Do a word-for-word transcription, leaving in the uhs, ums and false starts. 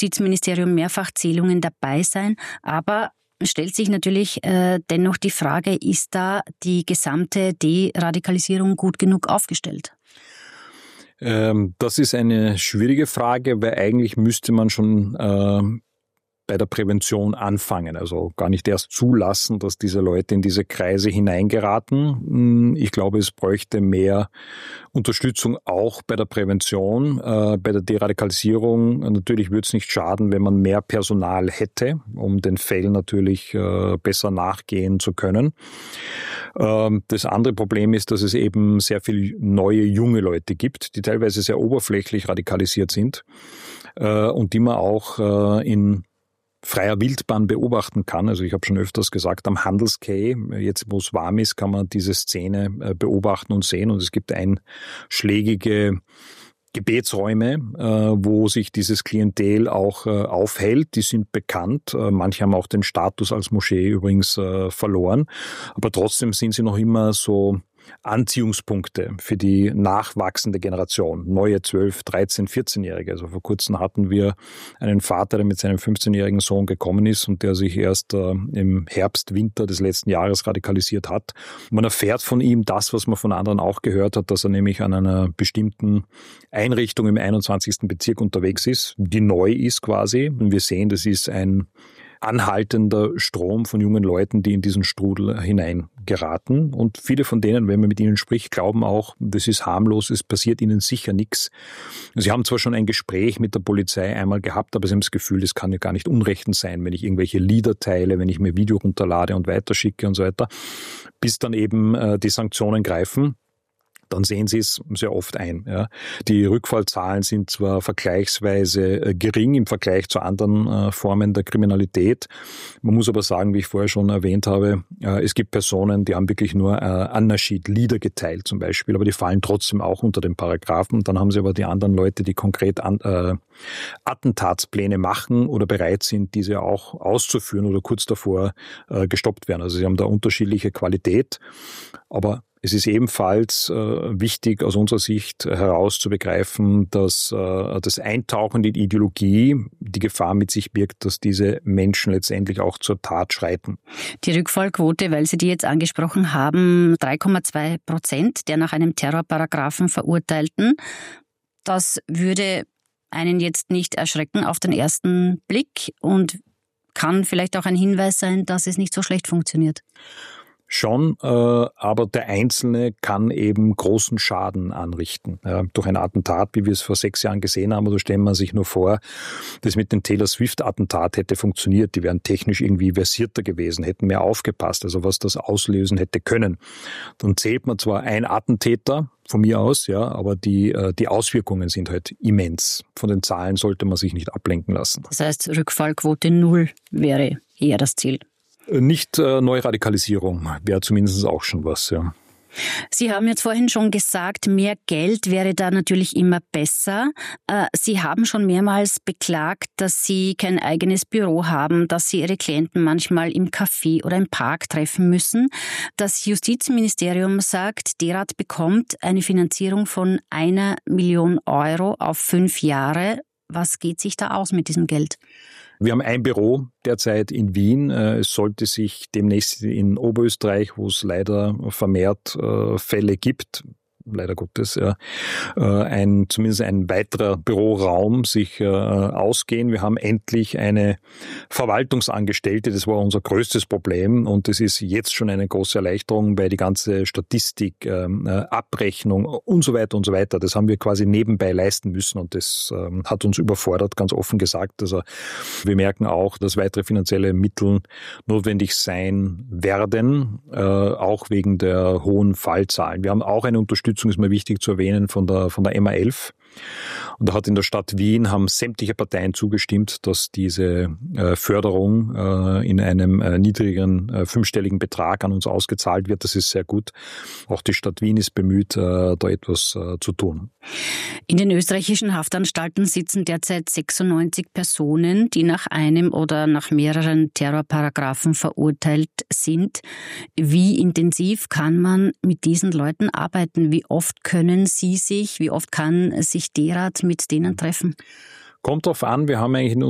Justizministerium mehrfach Zählungen dabei sein, aber stellt sich natürlich äh, dennoch die Frage, ist da die gesamte Deradikalisierung gut genug aufgestellt? Ähm, das ist eine schwierige Frage, weil eigentlich müsste man schon äh, bei der Prävention anfangen, also gar nicht erst zulassen, dass diese Leute in diese Kreise hineingeraten. Ich glaube, es bräuchte mehr Unterstützung auch bei der Prävention, äh, bei der Deradikalisierung. Natürlich würde es nicht schaden, wenn man mehr Personal hätte, um den Fällen natürlich äh, besser nachgehen zu können. Ähm, das andere Problem ist, dass es eben sehr viele neue, junge Leute gibt, die teilweise sehr oberflächlich radikalisiert sind äh, und die man auch äh, in freier Wildbahn beobachten kann. Also ich habe schon öfters gesagt, am Handelsquai, jetzt wo es warm ist, kann man diese Szene beobachten und sehen. Und es gibt einschlägige Gebetsräume, wo sich dieses Klientel auch aufhält. Die sind bekannt. Manche haben auch den Status als Moschee übrigens verloren. Aber trotzdem sind sie noch immer so Anziehungspunkte für die nachwachsende Generation, neue zwölf-, dreizehn-, vierzehnjährige. Also vor kurzem hatten wir einen Vater, der mit seinem fünfzehnjährigen Sohn gekommen ist und der sich erst äh, im Herbst, Winter des letzten Jahres radikalisiert hat. Man erfährt von ihm das, was man von anderen auch gehört hat, dass er nämlich an einer bestimmten Einrichtung im einundzwanzigsten Bezirk unterwegs ist, die neu ist quasi. Und wir sehen, das ist ein anhaltender Strom von jungen Leuten, die in diesen Strudel hineingeraten. Und viele von denen, wenn man mit ihnen spricht, glauben auch, das ist harmlos, es passiert ihnen sicher nichts. Sie haben zwar schon ein Gespräch mit der Polizei einmal gehabt, aber sie haben das Gefühl, das kann ja gar nicht unrechtens sein, wenn ich irgendwelche Lieder teile, wenn ich mir Video runterlade und weiterschicke und so weiter, bis dann eben äh, die Sanktionen greifen. Dann sehen Sie es sehr oft ein. Ja. Die Rückfallzahlen sind zwar vergleichsweise gering im Vergleich zu anderen äh, Formen der Kriminalität. Man muss aber sagen, wie ich vorher schon erwähnt habe, äh, es gibt Personen, die haben wirklich nur äh, An-Naschid-Lieder geteilt zum Beispiel, aber die fallen trotzdem auch unter den Paragraphen. Dann haben Sie aber die anderen Leute, die konkret an, äh, Attentatspläne machen oder bereit sind, diese auch auszuführen oder kurz davor äh, gestoppt werden. Also Sie haben da unterschiedliche Qualität, aber es ist ebenfalls äh, wichtig, aus unserer Sicht herauszubegreifen, dass äh, das Eintauchen in die Ideologie die Gefahr mit sich birgt, dass diese Menschen letztendlich auch zur Tat schreiten. Die Rückfallquote, weil Sie die jetzt angesprochen haben, drei Komma zwei Prozent der nach einem Terrorparagraphen Verurteilten. Das würde einen jetzt nicht erschrecken auf den ersten Blick und kann vielleicht auch ein Hinweis sein, dass es nicht so schlecht funktioniert. Schon, äh, aber der Einzelne kann eben großen Schaden anrichten. Ja, durch ein Attentat, wie wir es vor sechs Jahren gesehen haben, oder stellen wir sich nur vor, das mit dem Taylor Swift-Attentat hätte funktioniert. Die wären technisch irgendwie versierter gewesen, hätten mehr aufgepasst, also was das auslösen hätte können. Dann zählt man zwar ein Attentäter, von mir aus, ja, aber die, die Auswirkungen sind halt immens. Von den Zahlen sollte man sich nicht ablenken lassen. Das heißt, Rückfallquote null wäre eher das Ziel. Nicht äh, Neuradikalisierung wäre zumindest auch schon was, ja. Sie haben jetzt vorhin schon gesagt, mehr Geld wäre da natürlich immer besser. Sie haben schon mehrmals beklagt, dass Sie kein eigenes Büro haben, dass Sie Ihre Klienten manchmal im Café oder im Park treffen müssen. Das Justizministerium sagt, Derad bekommt eine Finanzierung von einer Million Euro auf fünf Jahre. Was geht sich da aus mit diesem Geld? Wir haben ein Büro derzeit in Wien. Es sollte sich demnächst in Oberösterreich, wo es leider vermehrt Fälle gibt, leider Gottes, ja, ein, zumindest ein weiterer Büroraum sich äh, ausgehen. Wir haben endlich eine Verwaltungsangestellte, das war unser größtes Problem und das ist jetzt schon eine große Erleichterung, weil die ganze Statistik, äh, Abrechnung und so weiter und so weiter, das haben wir quasi nebenbei leisten müssen und das äh, hat uns überfordert, ganz offen gesagt. Also wir merken auch, dass weitere finanzielle Mittel notwendig sein werden, äh, auch wegen der hohen Fallzahlen. Wir haben auch eine Unterstützung, ist mir wichtig zu erwähnen, von der, von der M A elf. Und da hat in der Stadt Wien haben sämtliche Parteien zugestimmt, dass diese äh, Förderung äh, in einem äh, niedrigeren äh, fünfstelligen Betrag an uns ausgezahlt wird. Das ist sehr gut. Auch die Stadt Wien ist bemüht, äh, da etwas äh, zu tun. In den österreichischen Haftanstalten sitzen derzeit sechsundneunzig Personen, die nach einem oder nach mehreren Terrorparagraphen verurteilt sind. Wie intensiv kann man mit diesen Leuten arbeiten? Wie oft können Sie sich, wie oft kann sich Derad mit denen treffen? Kommt drauf an, wir haben eigentlich in